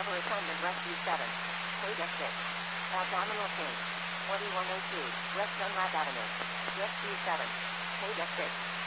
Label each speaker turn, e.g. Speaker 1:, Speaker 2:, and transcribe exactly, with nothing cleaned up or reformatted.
Speaker 1: Recover assignment rescue seven. Page F six. Abdominal change. twenty-one oh two. West Dunlap Avenue. Rescue seven. Page F six.